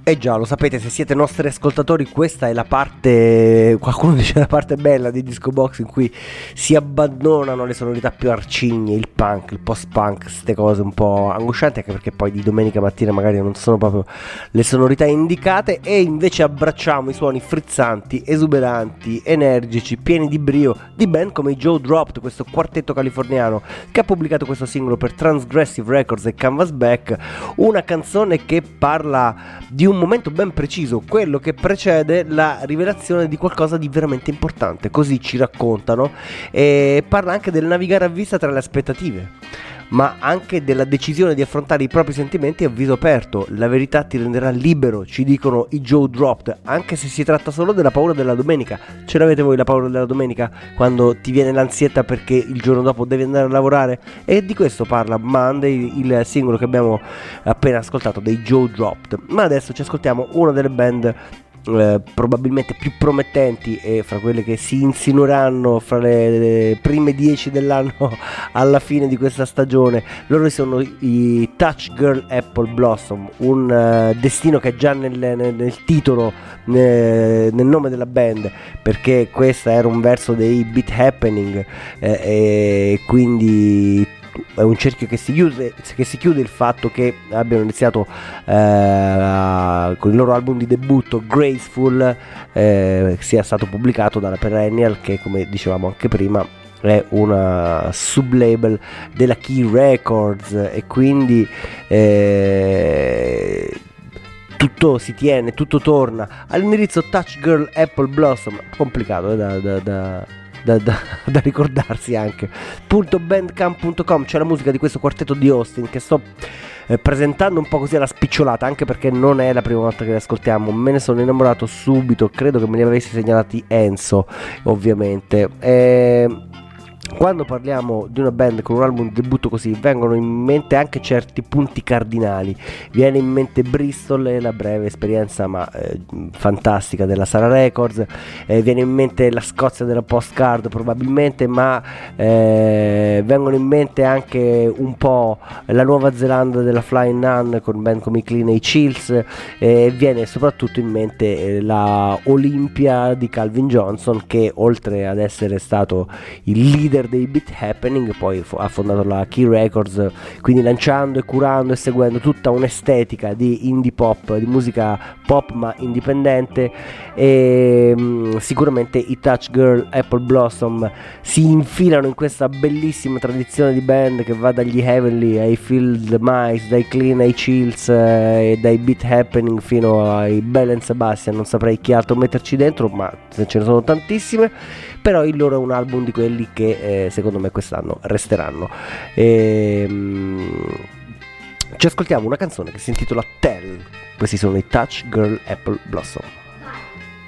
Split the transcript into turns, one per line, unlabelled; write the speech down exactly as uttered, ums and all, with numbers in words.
Eh già, lo sapete, se siete nostri ascoltatori, questa è la parte, qualcuno dice la parte bella di Disco Box, in cui si abbandonano le sonorità più arcigne, il punk, il post-punk, queste cose un po' angoscianti, anche perché poi di domenica mattina magari non sono proprio le sonorità indicate, e invece abbracciamo i suoni frizzanti, esuberanti, energici, pieni di brio di band come i Joe Dropped, questo quartetto californiano che ha pubblicato questo singolo per Transgressive Records e Canvasback, una canzone che parla di un un momento ben preciso, quello che precede la rivelazione di qualcosa di veramente importante, così ci raccontano, e parla anche del navigare a vista tra le aspettative, ma anche della decisione di affrontare i propri sentimenti a viso aperto. La verità ti renderà libero, ci dicono i Joe Dropped, anche se si tratta solo della paura della domenica. Ce l'avete voi la paura della domenica, quando ti viene l'ansietta perché il giorno dopo devi andare a lavorare? E di questo parla Monday, il singolo che abbiamo appena ascoltato dei Joe Dropped. Ma adesso ci ascoltiamo una delle band Eh, probabilmente più promettenti e fra quelle che si insinueranno fra le, le prime dieci dell'anno alla fine di questa stagione. Loro sono i Touch Girl Apple Blossom, un uh, destino che è già nel, nel, nel titolo, nel, nel nome della band, perché questo era un verso dei Beat Happening, eh, e quindi è un cerchio che si chiude, che si chiude il fatto che abbiano iniziato eh, con il loro album di debutto Graceful, eh, sia stato pubblicato dalla Perennial, che come dicevamo anche prima è una sublabel della Key Records, e quindi eh, tutto si tiene, tutto torna all'indirizzo Touch Girl Apple Blossom, complicato eh, da, da, da Da, da, da ricordarsi anche .bandcamp punto com. C'è la musica di questo quartetto di Austin che sto eh, presentando un po' così alla spicciolata, anche perché non è la prima volta che li ascoltiamo. Me ne sono innamorato subito, credo che me li avessi segnalati Enzo, ovviamente. E quando parliamo di una band con un album di debutto così, vengono in mente anche certi punti cardinali. Viene in mente Bristol e la breve esperienza ma eh, fantastica della Sara Records, eh, viene in mente la Scozia della postcard probabilmente, ma eh, vengono in mente anche un po' la Nuova Zelanda della Flying Nun con band come i Clean e i Chills, e eh, viene soprattutto in mente eh, la Olympia di Calvin Johnson, che oltre ad essere stato il leader dei Beat Happening poi ha fondato la Key Records, quindi lanciando e curando e seguendo tutta un'estetica di indie pop, di musica pop ma indipendente. E mh, sicuramente i Touch Girl Apple Blossom si infilano in questa bellissima tradizione di band che va dagli Heavenly ai Feel the Mice, dai Clean ai Chills, eh, e dai Beat Happening fino ai Bell and Sebastian. Non saprei chi altro metterci dentro, ma ce ne sono tantissime. Però il loro è un album di quelli che eh, secondo me quest'anno resteranno. E, mm, ci ascoltiamo una canzone che si intitola Tell. Questi sono i Touch Girl Apple Blossom.